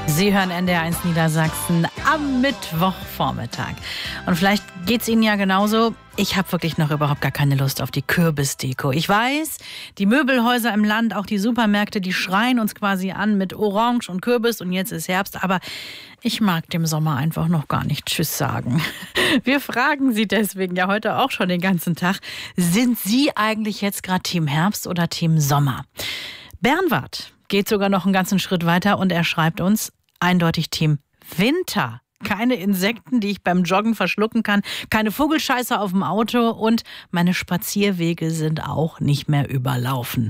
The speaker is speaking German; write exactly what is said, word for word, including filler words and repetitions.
Sie hören N D R eins Niedersachsen am Mittwochvormittag. Und vielleicht geht's Ihnen ja genauso. Ich habe wirklich noch überhaupt gar keine Lust auf die Kürbisdeko. Ich weiß, die Möbelhäuser im Land, auch die Supermärkte, die schreien uns quasi an mit Orange und Kürbis und jetzt ist Herbst. Aber ich mag dem Sommer einfach noch gar nicht Tschüss sagen. Wir fragen Sie deswegen ja heute auch schon den ganzen Tag. Sind Sie eigentlich jetzt gerade Team Herbst oder Team Sommer? Bernward geht sogar noch einen ganzen Schritt weiter und er schreibt uns eindeutig Team Winter. Keine Insekten, die ich beim Joggen verschlucken kann, keine Vogelscheiße auf dem Auto und meine Spazierwege sind auch nicht mehr überlaufen.